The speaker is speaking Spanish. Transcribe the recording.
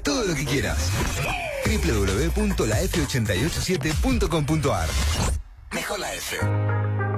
todo lo que quieras. www.laf887.com.ar. Mejor la F.